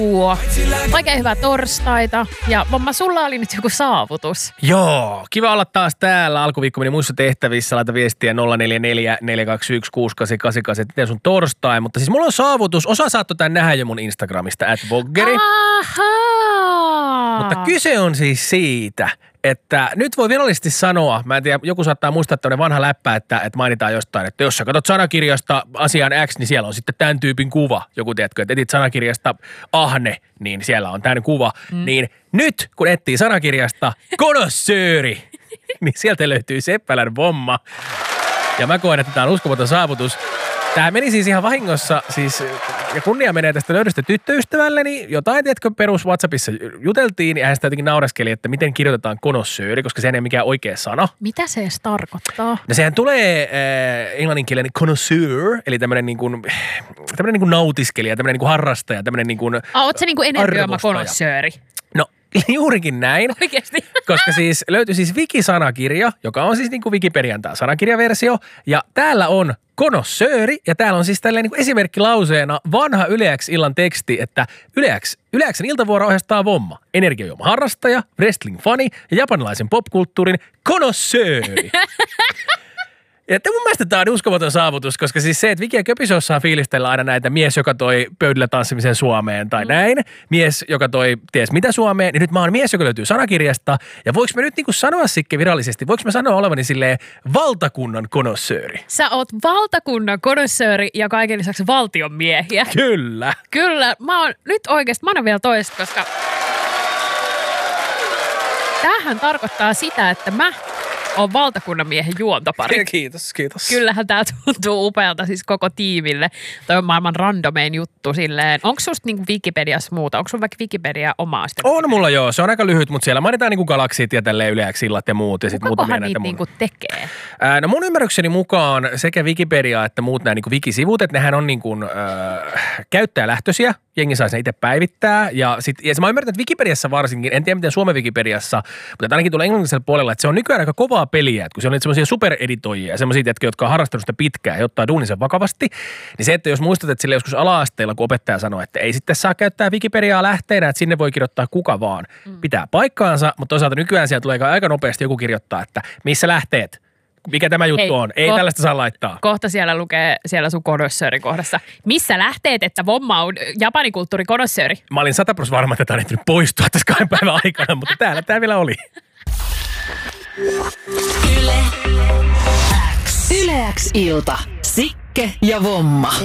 Oikein hyvää torstaita. Ja Vomma, sulla oli nyt joku saavutus. Joo, kiva olla taas täällä. Alkuviikko meni muissa tehtävissä. Laita viestiä 044 421 6888. Miten sun torstai? Mutta siis mulla on saavutus. Osa saattoi tämän nähdä jo mun Instagramista, @voggeri. Mutta kyse on siis siitä, että nyt voi virallisesti sanoa, mä en tiedä, joku saattaa muistaa tämmöinen vanha läppä, että mainitaan jostain, että jos sä katsot sanakirjasta asian X, niin siellä on sitten tämän tyypin kuva. Joku tiedätkö, että etit sanakirjasta Ahne, niin siellä on tämän kuva. Niin nyt, kun etsii sanakirjasta konossööri, niin sieltä löytyy Seppälän Vomma. Ja mä koen, että tämä on uskomaton saavutus. Tämä meni siis ihan vahingossa, ja kunnia menee tästä löydöstä tyttöystävälleni. Jotain, tiedätkö, perus WhatsAppissa juteltiin, ja hän sitä jotenkin naureskeli, että miten kirjoitetaan konossööri, koska se ei ole mikään oikea sana. Mitä se edes tarkoittaa? No sehän tulee englanninkielinen connoisseur, eli tämmöinen niin kuin nautiskelija, tämmöinen niin kuin harrastaja, tämmöinen niin kuin oot se niin kuin energioima konossööri? No juurikin näin. Oikeasti? Koska siis löytyi siis Wiki-sanakirja, joka on siis niin kuin Wikipedian tämä sanakirjaversio, ja täällä on konossööri, ja täällä on siis tälleen niin kuin esimerkkilauseena vanha Yle X-illan teksti, että Yle X:n iltavuoro ohjastaa Vomma, energiajuoma harrastaja, wrestling-fani ja japanilaisen popkulttuurin konossööri. Ja mun mielestä tämä on uskomaton saavutus, koska siis se, että Viki ja Köpisö osaa fiilistellä aina näitä mies, joka toi pöydällä tanssimisen Suomeen tai näin, mies, joka toi ties mitä Suomeen, niin nyt mä oon mies, joka löytyy sanakirjasta. Ja voiko mä nyt niinku sanoa sikke virallisesti, voiko mä sanoa olevani silleen valtakunnan konossööri? Sä oot valtakunnan konossööri ja kaiken lisäksi valtion miehiä. Kyllä. Kyllä. Mä oon vielä toista, koska tämähän tarkoittaa sitä, että mä on valtakunnan miehen juontopari. Kiitos. Kyllähän tää tuntuu upealta siis koko tiimille. Toi on maailman randomein juttu silleen. Onko susta niinku Wikipediassa muuta? Onko sulla vaikka Wikipedia omaa sitä? On mulla joo. Se on aika lyhyt, mutta siellä mainitaan niinku galaksit ja tälleen Yle X-illat ja muut. Ja sit muutamia näitä niitä niinku tekee? No mun ymmärrykseni mukaan sekä Wikipedia että muut nämä niinku Wikisivut, että nehän on niinku käyttäjälähtöisiä. Jengi saa sen itse päivittää. Ja mä ymmärrän, että Wikipediassa varsinkin, en tiedä miten Suomen Wikipediassa, mutta ainakin tuolla englannisella puolella, että se on nykyään aika kovaa peliä, että kun se on niitä semmoisia supereditoijia ja semmoisia, jotka on harrastanut sitä pitkään ja ottaa duunisen vakavasti, niin se, että jos muistat, että sille joskus ala-asteella, kun opettaja sanoi, että ei sitten saa käyttää Wikipediaa lähteenä, että sinne voi kirjoittaa kuka vaan, pitää paikkaansa, mutta toisaalta nykyään siellä tulee aika nopeasti joku kirjoittaa, että missä lähteet? Mikä tämä juttu on? Ei tällaista saa laittaa. Kohta siellä lukee siellä sun konossöörin kohdassa. Missä lähteet, että Vomma on japanikulttuuri konossööri? Mä olin 100% varma, että tämä on ehtinyt poistua tässä 2 päivän aikana, mutta täällä tämä vielä oli. Yle X ilta. Sikke ja Vomma.